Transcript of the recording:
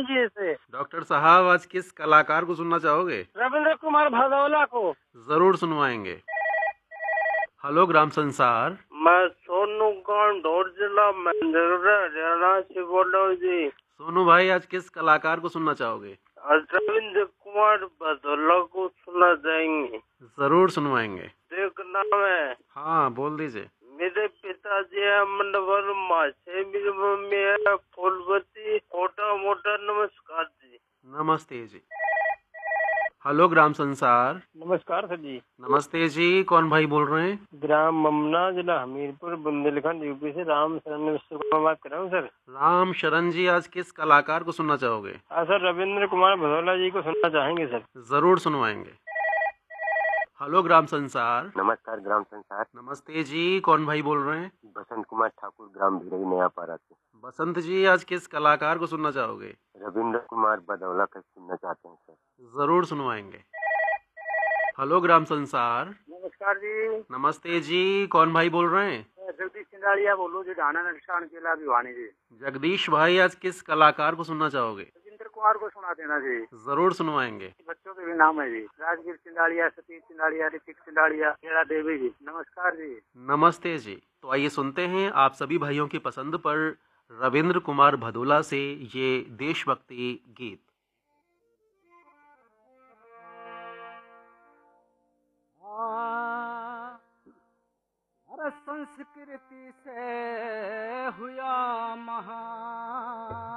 जी से। डॉक्टर साहब आज किस कलाकार को सुनना चाहोगे? रविंद्र कुमार भदौला को। जरूर सुनवाएंगे। हेलो ग्राम संसार। मैं सोनू गांव जिला हरियाणा से बोल रहा हूँ जी। सोनू भाई आज किस कलाकार को सुनना चाहोगे? आज रविंद्र कुमार भदौला को सुना जाएंगे। जरूर सुनवाएंगे। एक नाम है। हाँ बोल दीजिए। मेरे पिताजी है मंडवर से, मेरी मम्मी है फूलवती। छोटा मोटा नमस्कार जी। नमस्ते जी। हेलो ग्राम संसार। नमस्कार सर जी। नमस्ते जी, कौन भाई बोल रहे हैं? ग्राम ममना, जिला हमीरपुर, बुंदेलखंड, यूपी से राम शरण विश्वकर्मा बात कर रहा हूँ सर। राम शरण जी आज किस कलाकार को सुनना चाहोगे? हाँ सर, रविंद्र कुमार भदौला जी को सुनना चाहेंगे सर। जरूर सुनवाएंगे। हेलो ग्राम संसार। नमस्कार ग्राम संसार। नमस्ते जी, कौन भाई बोल रहे हैं? बसंत कुमार ठाकुर, ग्राम भिरई, नयापारा से। बसंत जी आज किस कलाकार को सुनना चाहोगे? रविंद्र कुमार भदौला का सुनना चाहते हैं सर। जरूर सुनवाएंगे। हेलो ग्राम संसार। नमस्कार जी। नमस्ते जी, कौन भाई बोल रहे हैं? जगदीश चिंदाड़िया बोलो जी, ढाना निशान जिला भिवानी जी। जगदीश भाई आज किस कलाकार को सुनना चाहोगे? रविंद्र कुमार को सुना देना जी। जरूर सुनवाएंगे। बच्चों के भी नाम है जी, राजगीर चिंदाड़िया, सतीश चिंदाड़िया, ऋतिक चिंदाड़िया, हेरा देवी जी। नमस्कार जी। नमस्ते जी। तो आइए सुनते हैं आप सभी भाइयों की पसंद पर रविंद्र कुमार भदौला से ये देशभक्ति गीत। संस्कृति से हुआ महान,